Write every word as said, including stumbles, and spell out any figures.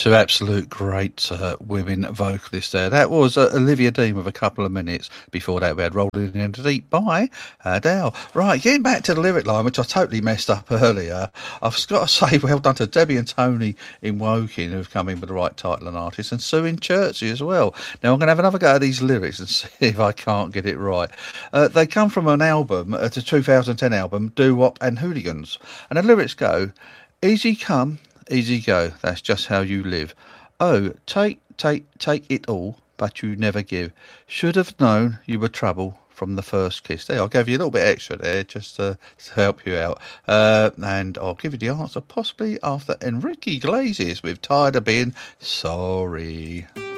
Two absolute great uh, women vocalists there. That was uh, Olivia Dean with A Couple of Minutes. Before that, we had Rolling in the Deep by Adele. Right, getting back to the lyric line, which I totally messed up earlier. I've got to say well done to Debbie and Tony in Woking, who've come in with the right title and artist, and Sue in Chertsey as well. Now, I'm going to have another go at these lyrics and see if I can't get it right. Uh, they come from an album, uh, the two thousand ten album, Doo Wop and Hooligans. And the lyrics go, easy come, easy go, that's just how you live. Oh, take, take, take it all, but you never give. Should have known you were trouble from the first kiss. There, I'll give you a little bit extra there just to, to help you out. Uh, and I'll give you the answer possibly after Enrique Iglesias with Tired of Being Sorry.